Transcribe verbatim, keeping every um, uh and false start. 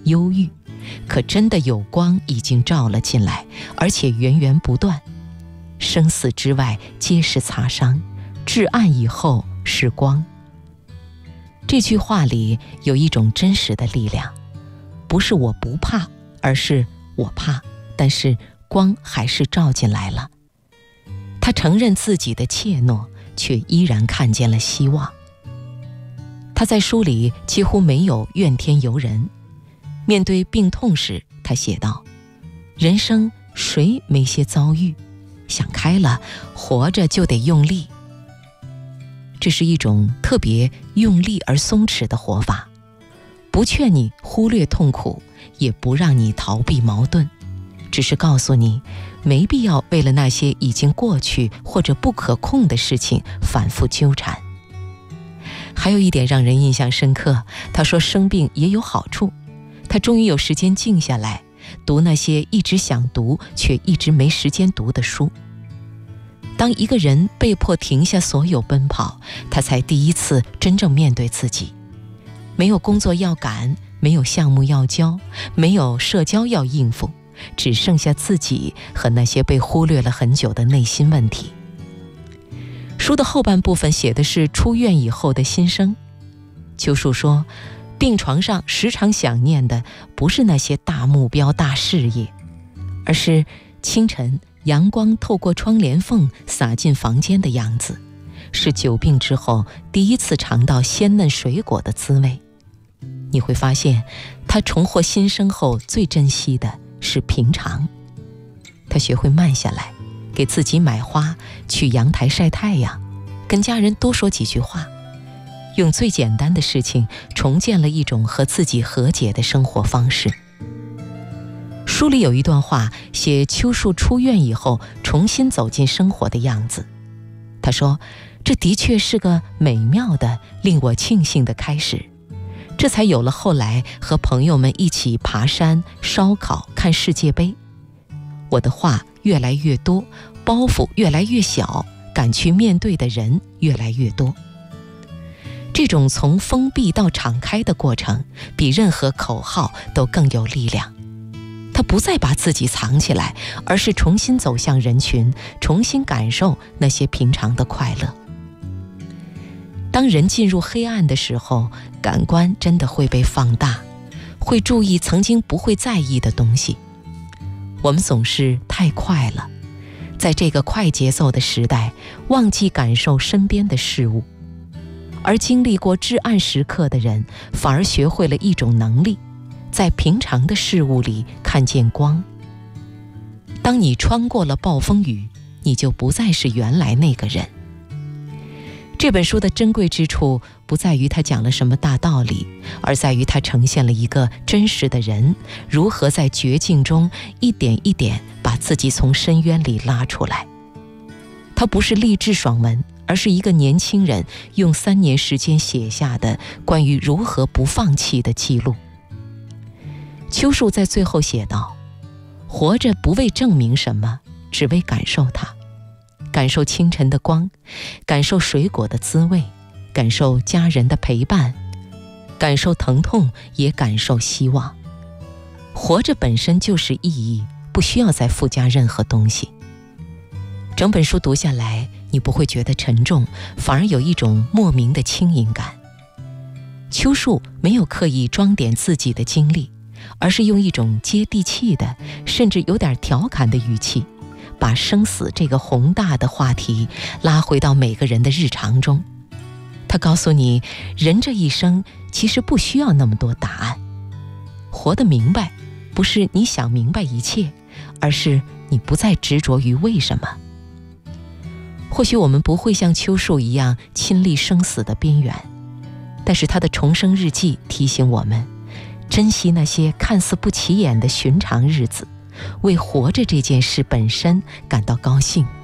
忧郁，可真的有光已经照了进来，而且源源不断。生死之外皆是擦伤，至暗以后是光。这句话里有一种真实的力量，不是我不怕，而是我怕，但是光还是照进来了。他承认自己的怯懦，却依然看见了希望。他在书里几乎没有怨天尤人，面对病痛时，他写道：人生谁没些遭遇，想开了，活着就得用力。这是一种特别用力而松弛的活法，不劝你忽略痛苦，也不让你逃避矛盾，只是告诉你没必要为了那些已经过去或者不可控的事情反复纠缠。还有一点让人印象深刻，他说生病也有好处，他终于有时间静下来，读那些一直想读却一直没时间读的书。当一个人被迫停下所有奔跑，他才第一次真正面对自己。没有工作要赶，没有项目要交，没有社交要应付，只剩下自己和那些被忽略了很久的内心问题。书的后半部分写的是出院以后的心声。邱树说，病床上时常想念的不是那些大目标大事业，而是清晨阳光透过窗帘缝洒进房间的样子，是久病之后第一次尝到鲜嫩水果的滋味。你会发现，他重获新生后最珍惜的是平常。他学会慢下来，给自己买花，去阳台晒太阳，跟家人多说几句话，用最简单的事情重建了一种和自己和解的生活方式。书里有一段话写邱树出院以后重新走进生活的样子。他说，这的确是个美妙的令我庆幸的开始，这才有了后来和朋友们一起爬山烧烤看世界杯。我的话越来越多，包袱越来越小，敢去面对的人越来越多。这种从封闭到敞开的过程，比任何口号都更有力量。他不再把自己藏起来，而是重新走向人群，重新感受那些平常的快乐。当人进入黑暗的时候，感官真的会被放大，会注意曾经不会在意的东西。我们总是太快了，在这个快节奏的时代，忘记感受身边的事物。而经历过至暗时刻的人，反而学会了一种能力，在平常的事物里看见光。当你穿过了暴风雨，你就不再是原来那个人。这本书的珍贵之处不在于它讲了什么大道理，而在于它呈现了一个真实的人如何在绝境中一点一点把自己从深渊里拉出来。它不是励志爽文，而是一个年轻人用三年时间写下的关于如何不放弃的记录。邱树在最后写道，活着不为证明什么，只为感受它，感受清晨的光，感受水果的滋味，感受家人的陪伴，感受疼痛，也感受希望。活着本身就是意义，不需要再附加任何东西。整本书读下来，你不会觉得沉重，反而有一种莫名的轻盈感。邱树没有刻意装点自己的经历，而是用一种接地气的，甚至有点调侃的语气，把生死这个宏大的话题拉回到每个人的日常中。他告诉你，人这一生其实不需要那么多答案，活得明白不是你想明白一切，而是你不再执着于为什么。或许我们不会像邱树一样亲历生死的边缘，但是他的重生日记提醒我们，珍惜那些看似不起眼的寻常日子，为活着这件事本身感到高兴。